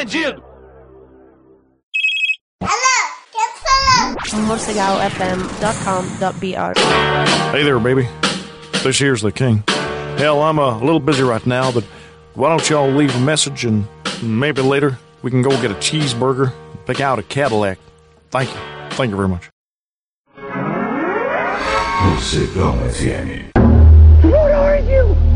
bandido! morsegaofm.com.br. Hey there, baby. This here's the king. Hell, I'm a little busy right now, but why don't y'all leave a message and maybe later we can go get a cheeseburger and pick out a Cadillac. Thank you. Thank you very much. Morcegão FM. What are you?